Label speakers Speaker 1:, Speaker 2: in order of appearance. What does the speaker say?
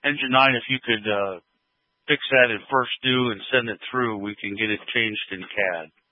Speaker 1: Engine 9, if you could fix that in First Due and send it through, we can get it changed in CAD.